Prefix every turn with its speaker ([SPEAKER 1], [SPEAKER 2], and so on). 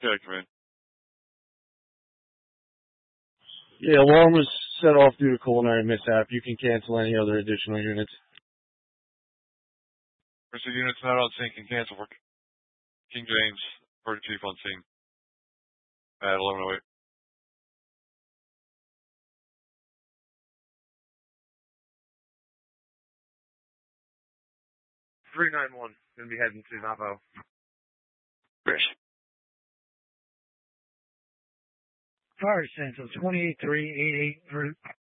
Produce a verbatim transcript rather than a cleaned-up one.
[SPEAKER 1] Okay, Command.
[SPEAKER 2] Yeah, alarm was set off due to culinary mishap. You can cancel any other additional units.
[SPEAKER 1] Pursuit units not on scene can cancel for King James. Pursuit chief on scene. At eleven oh eight.
[SPEAKER 3] three nine one. Gonna be heading to Navajo.
[SPEAKER 1] Chris.
[SPEAKER 4] Fire Central, twenty-eight three eight eight route